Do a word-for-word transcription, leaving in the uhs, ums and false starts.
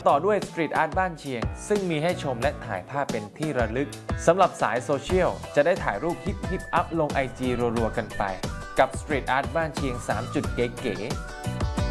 ต่อด้วย Street Art บ้านเชียงซึ่งมีให้ชมและถ่ายภาพเป็นที่ระลึกสำหรับสายโซเชียลจะได้ถ่ายรูปฮิปฮิปอัพลง ไอ จี รัวๆกันไปกับ Street Art บ้านเชียง สาม จุดเก๋ๆ